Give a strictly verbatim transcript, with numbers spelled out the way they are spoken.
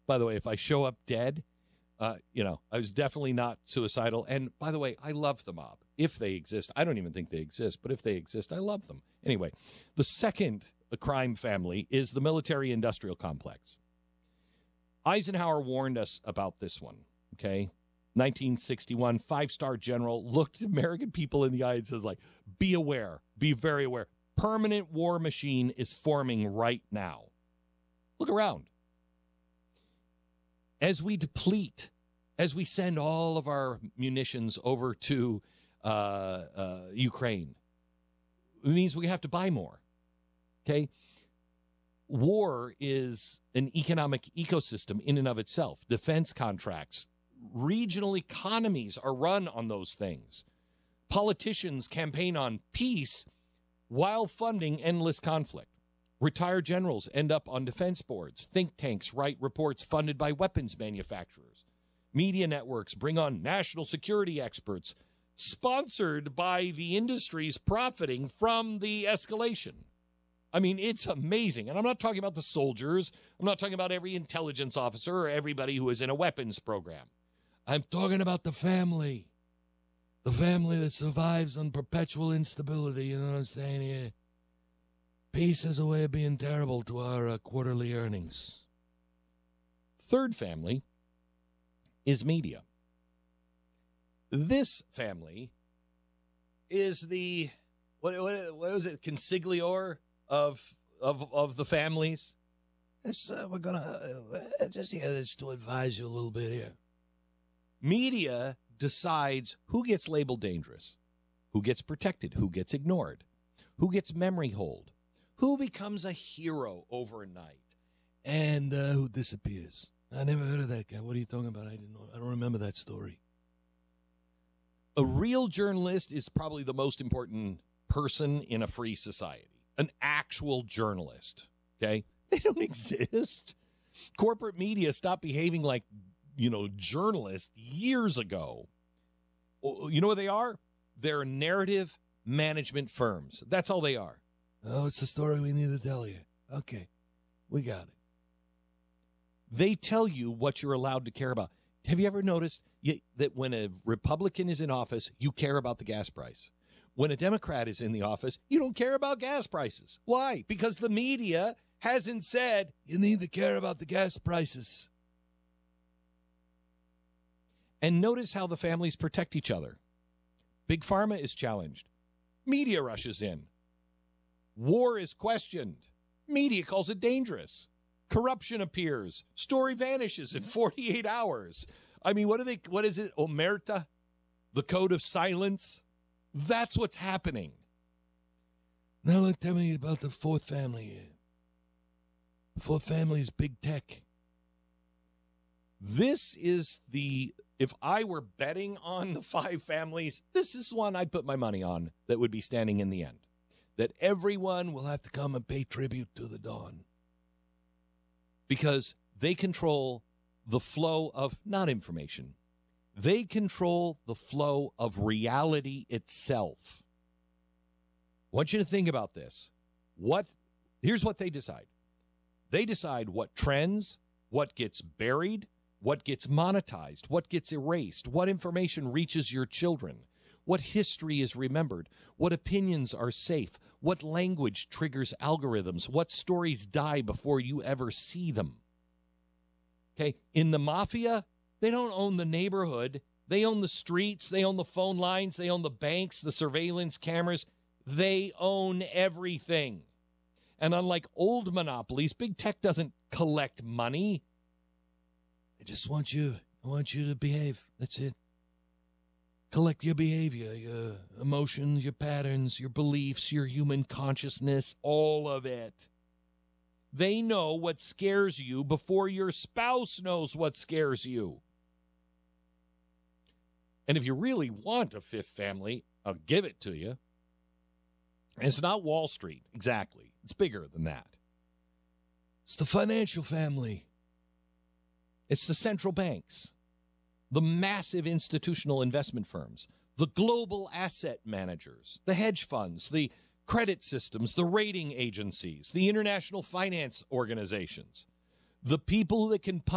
By the way, if I show up dead, uh, you know, I was definitely not suicidal. And by the way, I love the mob. If they exist, I don't even think they exist, but if they exist, I love them. Anyway, the second crime family is the military-industrial complex. Eisenhower warned us about this one, okay? nineteen sixty-one, five-star general looked American people in the eye and says, like, be aware, be very aware. Permanent war machine is forming right now. Look around. As we deplete, as we send all of our munitions over to uh, uh, Ukraine, it means we have to buy more, okay? War is an economic ecosystem in and of itself. Defense contracts, regional economies are run on those things. Politicians campaign on peace while funding endless conflict. Retired generals end up on defense boards. Think tanks write reports funded by weapons manufacturers. Media networks bring on national security experts sponsored by the industries profiting from the escalation. I mean, it's amazing. And I'm not talking about the soldiers. I'm not talking about every intelligence officer or everybody who is in a weapons program. I'm talking about the family. The family that survives on perpetual instability. You know what I'm saying here? Peace is a way of being terrible to our uh, quarterly earnings. Third family is media. This family is the, what, what, what was it, consigliere of, of, of the families? This, uh, we're going to, uh, just here, this to advise you a little bit here. Media decides who gets labeled dangerous, who gets protected, who gets ignored, who gets memory hold, who becomes a hero overnight, and uh, who disappears. I never heard of that guy. What are you talking about? I didn't know. I don't remember that story. A real journalist is probably the most important person in a free society. An actual journalist, okay? They don't exist. Corporate media stopped behaving like, you know, journalists years ago. You know what they are? They're narrative management firms. That's all they are. Oh, it's the story we need to tell you. Okay, we got it. They tell you what you're allowed to care about. Have you ever noticed that when a Republican is in office, you care about the gas price? When a Democrat is in the office, you don't care about gas prices. Why? Because the media hasn't said you need to care about the gas prices. And notice how the families protect each other. Big Pharma is challenged. Media rushes in. War is questioned. Media calls it dangerous. Corruption appears. Story vanishes in forty-eight hours. I mean, what are they? What is it? Omerta? The code of silence? That's what's happening. Now let tell me about the fourth family here. The fourth family is big tech. This is the, if I were betting on the five families, this is one I'd put my money on that would be standing in the end. That everyone will have to come and pay tribute to the Dawn. Because they control the flow of, not information, they control the flow of reality itself. I want you to think about this. What? Here's what they decide. They decide what trends, what gets buried, what gets monetized, what gets erased, what information reaches your children, what history is remembered, what opinions are safe, what language triggers algorithms, what stories die before you ever see them. Okay, in the mafia, they don't own the neighborhood. They own the streets. They own the phone lines. They own the banks, the surveillance cameras. They own everything. And unlike old monopolies, big tech doesn't collect money. I just want you, I want you to behave. That's it. Collect your behavior, your emotions, your patterns, your beliefs, your human consciousness, all of it. They know what scares you before your spouse knows what scares you. And if you really want a fifth family, I'll give it to you. And it's not Wall Street, exactly. It's bigger than that. It's the financial family. It's the central banks, the massive institutional investment firms, the global asset managers, the hedge funds, the credit systems, the rating agencies, the international finance organizations, the people that can